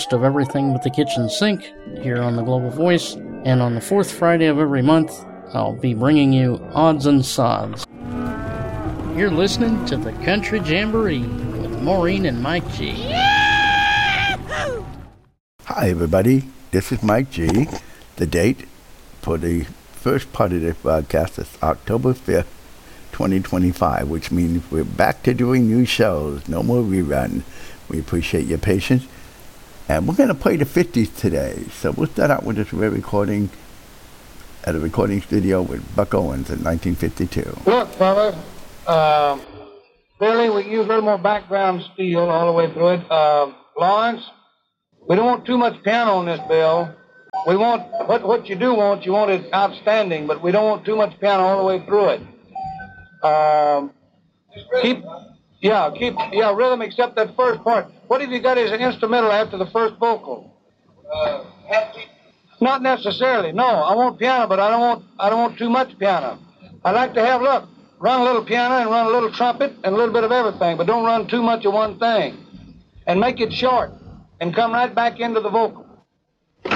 host of Everything But the Kitchen Sink here on the Global Voice, and on the fourth Friday of every month, I'll be bringing you Odds and Sods. You're listening to the Country Jamboree with Maureen and Mike G. Hi everybody, this is Mike G. The date for the first part of this broadcast is October 5th, 2025, which means we're back to doing new shows, no more rerun. We appreciate your patience. And we're going to play the 50s today. So we'll start out with this recording at a recording studio with Buck Owens in 1952. Look, fella, Billy, we use a little more background steel all the way through it. Lawrence, we don't want too much piano on this bill. We want, what you do want, you want it outstanding, but we don't want too much piano all the way through it. Keep rhythm except that first part. What have you got as an instrumental after the first vocal? Not necessarily. No, I want piano, but I don't want too much piano. I like to have, look, run a little piano and run a little trumpet and a little bit of everything, but don't run too much of one thing. And make it short and come right back into the vocal.